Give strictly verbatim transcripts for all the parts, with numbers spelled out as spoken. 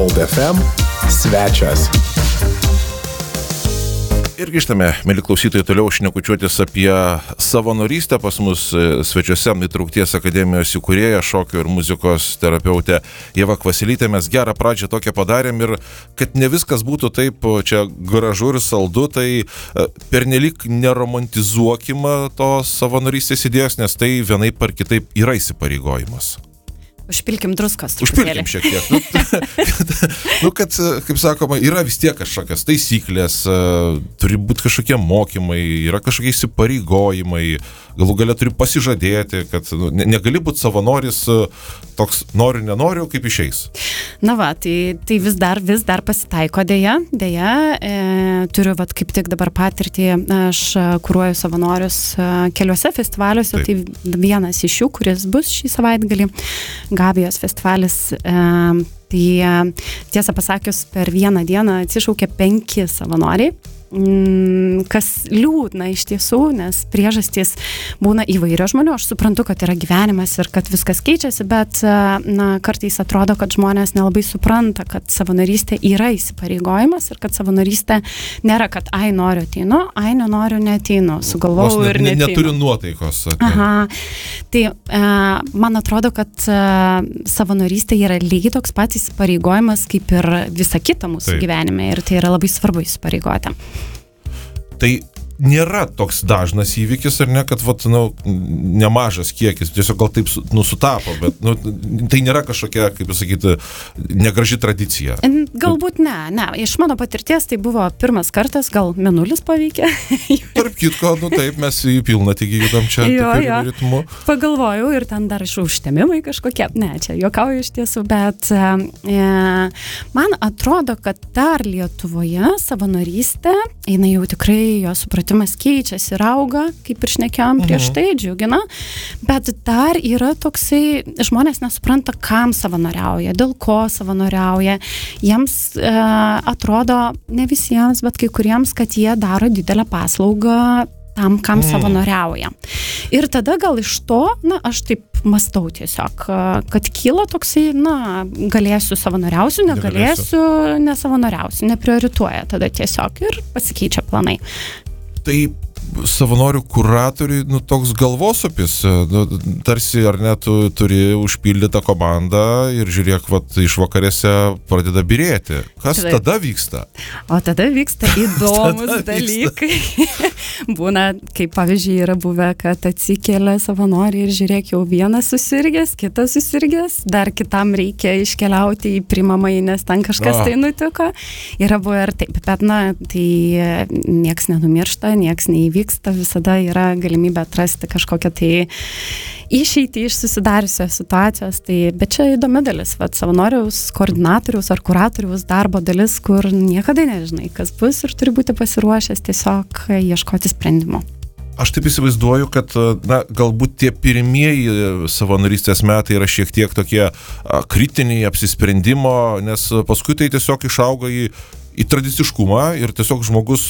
Gold F M svečias. Ir grįžtame, mėly klausytojai, toliau šnekučiuotis apie savanorystę. Pas mus svečiuose Įtraukties akademijos įkūrėja, šokio ir muzikos terapeutė Ieva Kvasylytė. Mes gerą pradžią tokią padarėm ir kad ne viskas būtų taip čia gražu ir saldu, tai pernelyg neromantizuokime tos savanorystės idėjos, nes tai vienaip ar kitaip yra įsipareigojimas. Užpilkim druskos. Užpilkim šiek tiek. Nu, nu, kad, kaip sakoma, yra vis tiek kažkokios taisyklės, turi būti kažkokie mokymai, yra kažkokie įsipareigojimai, galų galia turi pasižadėti, kad nu, negali būti savanoris toks noriu, nenoriu, kaip išeis. Na va, tai, tai vis dar, vis dar pasitaiko dėja, dėja, e, turiu vat kaip tik dabar patirtį, aš kuruoju savanorius keliuose festivaliuose, Taip. Tai vienas iš jų, kuris bus šį savaitgalį, Gabijos festivalis, e, tai tiesą pasakius, per vieną dieną atsišaukė penki savanoriai, kas liūdna iš tiesų, nes priežastys būna įvairios žmonių. Aš suprantu, kad yra gyvenimas ir kad viskas keičiasi, bet na, kartais atrodo, kad žmonės nelabai supranta, kad savanorystė yra įsipareigojimas ir kad savanorystė nėra, kad ai noriu ateinu, ai nenoriu neateinu, sugalvojau ir neateinu. Neturiu nuotaikos. Aha. Tai e, man atrodo, kad e, savanorystė yra lygiai toks pats įsipareigojimas kaip ir visa kita mūsų Taip. Gyvenime ir tai yra labai svarbu įsipareigoti. Tai nėra toks dažnas įvykis, ar ne, kad vat, nu, nemažas kiekis, tiesiog gal taip nu, sutapo, bet nu, tai nėra kažkokia, kaip pasakyti, negraži tradicija. Galbūt ne, ne. Iš mano patirties tai buvo pirmas kartas, gal mėnulis paveikė. Tarp kitko, nu taip, mes į pilną tik judam čia jo, jo. ritmu. Pagalvojau ir ten dar iš užtemimai kažkokie, ne, čia juokauju iš tiesų, bet e, man atrodo, kad dar Lietuvoje savanorystė, eina jau tikrai jo supratimas keičiasi ir auga, kaip ir šnekėjom prieš tai, džiugina, bet dar yra toksai, žmonės nesupranta, kam savanoriauja, dėl ko savanoriauja. Jiems e, atrodo, ne visiems, bet kai kuriems, kad jie daro didelę paslaugą tam, kam mm. savanoriauja. Ir tada gal iš to, na, aš taip mąstau tiesiog, kad kyla toksai, na, galėsiu savanoriausiu, negalėsiu, nesavanoriausiu, nepriorituoja tada tiesiog ir pasikeičia planai. Tai savanorių kuratoriui, nu, toks galvosopis, nu, tarsi ar ne, tu turi užpildytą komandą ir žiūrėk, vat, iš vakarėse pradeda birėti. Kas tada, tada vyksta? O tada vyksta įdomus tada dalykai. Vyksta. Būna, kaip pavyzdžiui, yra buvę, kad atsikėlė savanoriai ir žiūrėk, jau vienas susirgęs, kitas susirgęs, dar kitam reikia iškeliauti į priimamąjį, nes ten kažkas o. Tai nutiko. Yra buvę ir taip, bet na, tai nieks nenumiršta, nieks neįvyksta, visada yra galimybė atrasti kažkokią tai išeitį iš susidariusios situacijos. Tai, bet čia įdomi dalis, vat, savanoriaus, koordinatoriaus ar kuratoriaus darbo dalis, kur niekada nežinai, kas bus ir turi būti pasiruošęs tiesiog ieškoti sprendimo. Aš taip įsivaizduoju, kad na, galbūt tie pirmieji savanorystės metai yra šiek tiek tokie a, kritiniai apsisprendimo, nes paskui tai tiesiog išauga į, į tradiciškumą ir tiesiog žmogus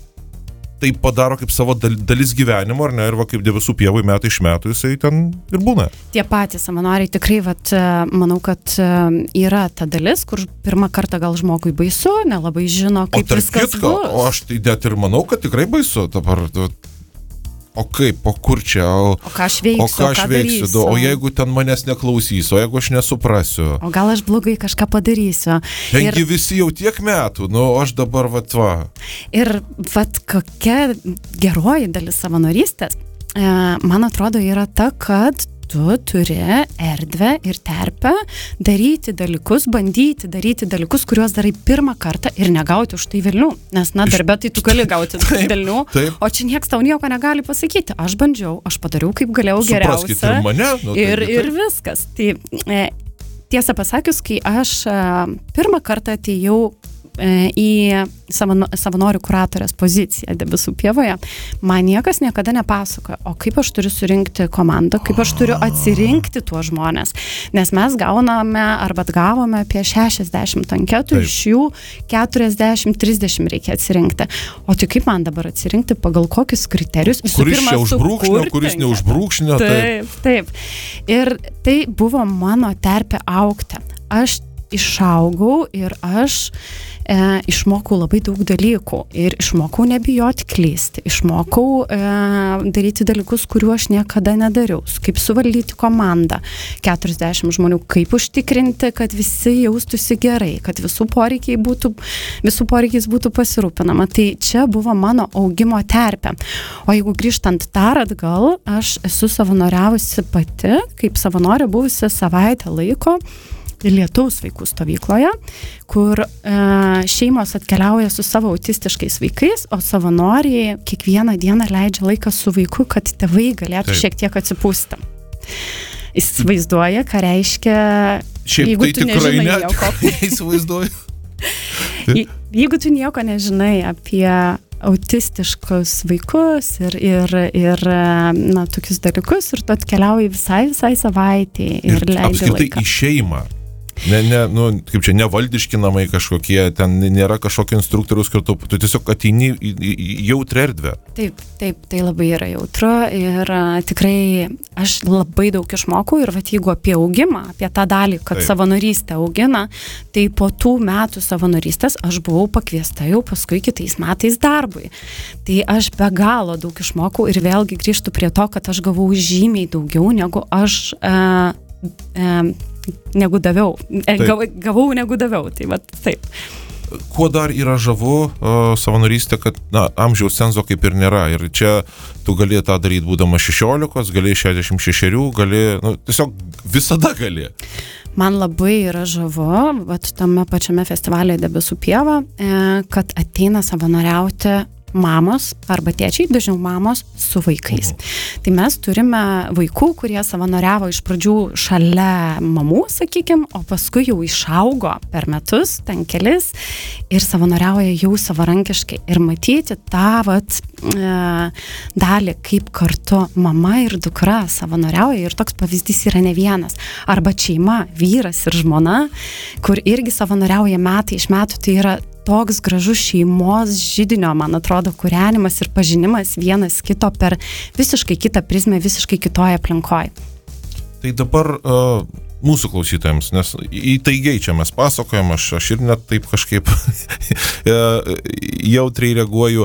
tai padaro kaip savo dalis gyvenimo, ar ne, ir va kaip debesų pievai metai iš metų jisai ten ir būna. Tie patys savanoriai tikrai, vat, manau, kad yra ta dalis, kur pirmą kartą gal žmogui baisu, nelabai žino, kaip viskas kitko, bus. O aš tai net ir manau, kad tikrai baisu dabar. O kaip, o kur čia, o, o ką aš veiksiu, o ką aš ką veiksiu, darysiu, o jeigu ten manęs neklausys, o jeigu aš nesuprasiu. O gal aš blogai kažką padarysiu. Tengi ir... visi jau tiek metų, nu aš dabar vat va. Ir vat kokia geroji dalis savanorystės, e, man atrodo, yra ta, kad tu turi erdvę ir terpę daryti dalykus, bandyti daryti dalykus, kuriuos darai pirmą kartą ir negauti už tai velnių. Nes, na, darbe tai tu gali gauti velnių, o čia nieks tau nieko negali pasakyti. Aš bandžiau, aš padariau kaip galėjau geriausia. Supraskite ir mane. Nu, tai, ir, tai. ir viskas. Tai, e, tiesą pasakius, kai aš e, pirmą kartą atėjau į savanorių kuratorės poziciją debesų pievoje, man niekas niekada nepasakoja, o kaip aš turiu surinkti komandą, kaip aš turiu atsirinkti tuos žmonės. Nes mes gauname, arba gavome apie šešiasdešimt anketų, Taip. Iš jų keturiasdešimt trisdešimt reikia atsirinkti. O tai kaip man dabar atsirinkti, pagal kokius kriterijus? Visų kuris pirma, čia užbrūkšnio, kuris neužbrūkšnio. Taip, taip. Ir tai buvo mano terpė augti. Aš išaugau ir aš e, išmokau labai daug dalykų ir išmokau nebijoti klysti, išmokau e, daryti dalykus, kuriuo aš niekada nedariau, kaip suvaldyti komandą, keturiasdešimt žmonių, kaip užtikrinti, kad visi jaustųsi gerai, kad visų poreikiai būtų, visų poreikiais būtų pasirūpinama. Tai čia buvo mano augimo terpė. O jeigu grįžtant dar atgal, aš esu savanoriavusi pati, kaip savanorė buvusi savaitę laiko Lietaus vaikų stovykloje, kur e, šeimos atkeliauja su savo autistiškais vaikais, o savanoriai kiekvieną dieną leidžia laiką su vaiku, kad tėvai galėtų Taip. šiek tiek atsipūsti. Įsivaizduoja, ką reiškia, Šiaip jeigu tai tu nežinai net, nieko. Įsivaizduoju. Jeigu tu nieko nežinai apie autistiškus vaikus ir, ir, ir na, tokius dalykus, ir tu atkeliauji visai, visai savaitėj ir, ir leidži laiką. Apskritai į šeimą. Ne, ne, nu, kaip čia, nevaldiški namai kažkokie, ten nėra kažkokio instruktoriaus, kad tu, tu tiesiog ateini į, į, į jautrą erdvę. Taip, taip, tai labai yra jautru ir a, tikrai aš labai daug išmokau ir vat, jeigu apie augimą, apie tą dalį, kad taip. Savanorystę augina, tai po tų metų savanorystės aš buvau pakviesta jau paskui kitais metais darbui. Tai aš be galo daug išmokau ir vėlgi grįžtu prie to, kad aš gavau žymiai daugiau, negu aš a, a, negu daviau, gavau, gavau negu daviau, tai va taip. Kuo dar yra žavu uh, savanorystė, kad na, amžiaus cenzo kaip ir nėra ir čia tu gali tą daryti būdama šešiolikos, gali šešiasdešimt šešerių, gali, nu, tiesiog visada gali. Man labai yra žavu, vat tame pačiame festivalyje Debesų pieva, e, kad ateina savanoriauti mamos arba tėčiai, dažniau mamos su vaikais. Mhm. Tai mes turime vaikų, kurie savanoriavo iš pradžių šalia mamų, sakykime, o paskui jau išaugo per metus, ten kelis, ir savanoriauja jau savarankiškai. Ir matyti tą vat, e, dalį, kaip kartu mama ir dukra savanoriauja, ir toks pavyzdys yra ne vienas. Arba šeima, vyras ir žmona, kur irgi savanoriauja metai iš metų, tai yra toks gražus šeimos židinio, man atrodo, kūrenimas ir pažinimas vienas kito per visiškai kitą prizmę, visiškai kitoje aplinkoje. Tai dabar uh, mūsų klausytojams, nes įtaigiai čia mes pasakojam, aš, aš ir net taip kažkaip jautriai reaguoju.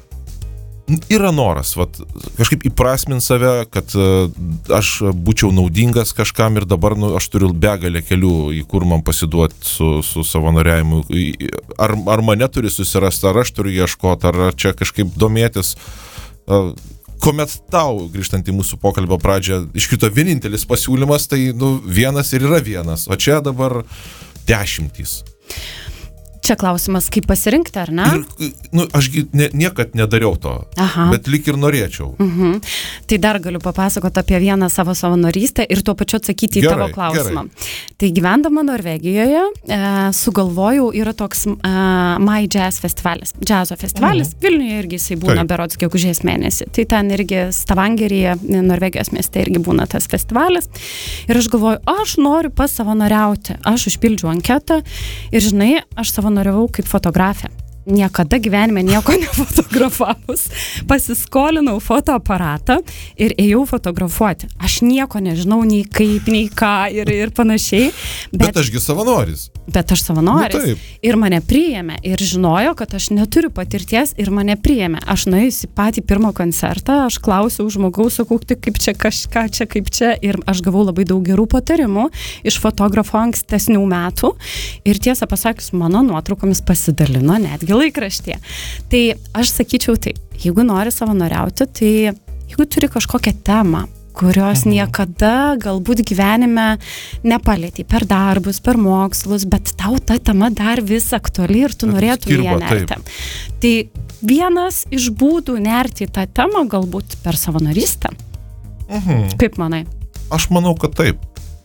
Yra noras, vat, kažkaip įprasmint save, kad uh, aš būčiau naudingas kažkam ir dabar nu, aš turiu begalę kelių, į kur man pasiduoti su, su savanoriavimu. Ar, ar mane turi susirasti, ar aš turiu ieškoti, ar čia kažkaip domėtis. Uh, kuomet tau, grįžtant į mūsų pokalbio pradžią, iškrito vienintelis pasiūlymas, tai nu, vienas ir yra vienas, o čia dabar dešimtys. Čia klausimas, kaip pasirinkti, ar ne? Ir, nu, aš ne, niekad nedariau to, Aha. bet lyg ir norėčiau. Mhm. Tai dar galiu papasakoti apie vieną savo savanorystę ir tuo pačiu atsakyti į gerai, tavo klausimą. Gerai. Tai gyvendama Norvegijoje e, sugalvojau, yra toks e, My Jazz festivalis, džiazo festivalis, mhm. Vilniuje irgi jisai būna Taip. berods gegužės mėnesį. Tai ten irgi Stavangeryje, Norvegijos mieste irgi būna tas festivalis. Ir aš galvoju, aš noriu pasavanoriauti. Aš užpildžiau anketą ir žinai, aš savanoriauju norėjau kaip fotografė. Niekada gyvenime nieko nefotografavus. Pasiskolinau fotoaparatą ir ėjau fotografuoti. Aš nieko nežinau, nei kaip, nei ką ir, ir panašiai. Bet, bet ašgi savanoris. Bet aš savanoris. Nu, ir mane priėmė. Ir žinojo, kad aš neturiu patirties ir mane priėmė. Aš nuėjusi patį pirmą koncertą, aš klausiau žmogaus, sakau, kaip čia kažką, čia kaip čia. Ir aš gavau labai daug gerų patarimų iš fotografo ankstesnių metų. Ir tiesą pasakius, mano nuotraukomis pasidalino netgi laikraštyje. Tai aš sakyčiau taip, jeigu nori savanoriauti, tai jeigu turi kažkokią temą, kurios mhm. niekada galbūt gyvenime nepalėtei per darbus, per mokslus, bet tau ta tema dar vis aktuali ir tu norėtum ją nerti. Tai vienas iš būdų nerti tą temą galbūt per savanorystę. Mhm. Kaip manai? Aš manau, kad taip.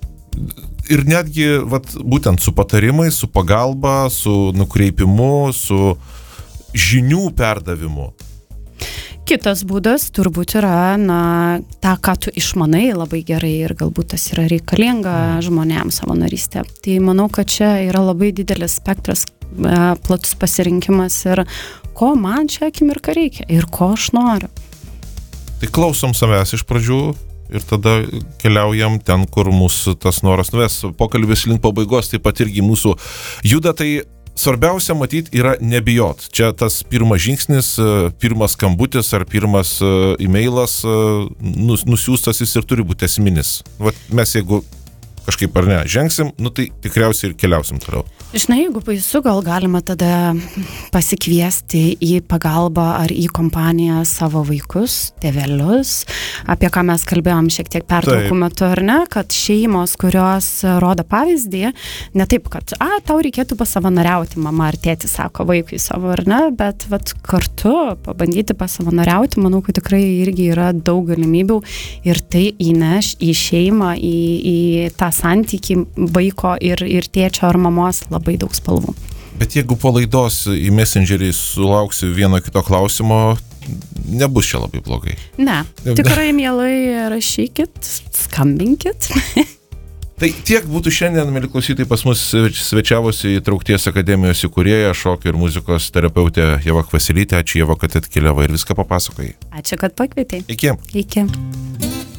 Ir netgi, vat, būtent su patarimais, su pagalba, su nukreipimu, su žinių perdavimu. Kitas būdas turbūt yra, na, tą, ką tu išmanai labai gerai ir galbūt tas yra reikalinga žmonėms savanorystė. Tai manau, kad čia yra labai didelis spektras, platus pasirinkimas ir ko man čia akimirką reikia ir ko aš noriu. Tai klausom savęs iš pradžių, ir tada keliaujam ten, kur mūsų tas noras nuves. Pokalbis link pabaigos taip pat irgi mūsų juda, tai svarbiausia matyti yra nebijot. Čia tas pirmas žingsnis, pirmas skambutis ar pirmas e-mailas nusiųstas, jis ir turi būti esminis. Vat mes jeigu kažkaip ar ne žengsim, nu tai tikriausiai ir keliausim toliau. Žinai, jeigu baisu, gal galima tada pasikviesti į pagalbą ar į kompaniją savo vaikus, tėvelius, apie ką mes kalbėjom šiek tiek pertraukų metu, ar ne, kad šeimos, kurios rodo pavyzdį, ne taip, kad, a, tau reikėtų pasavanoriauti, mama ar tėtis sako vaikui savo, ar ne, bet vat, kartu pabandyti pasavanoriauti, manau, kad tikrai irgi yra daug galimybių ir tai įneš į šeimą, į, į tą santykį vaiko ir, ir tėčio ar mamos labai daug spalvų. Bet jeigu po laidos į Messengerį sulauksiu vieno kito klausimo, nebus čia labai blogai. Ne, tikrai mielai rašykit, skambinkit. Tai tiek būtų šiandien, mieli klausytojai, pas mus svečiavosi Įtraukties akademijos įkūrėja, šokio ir muzikos terapeutė Ieva Kvasylytė. Ačiū, Ieva, kad atkeliavai ir viską papasakojai. Ačiū, kad pakvietei. Iki. Iki.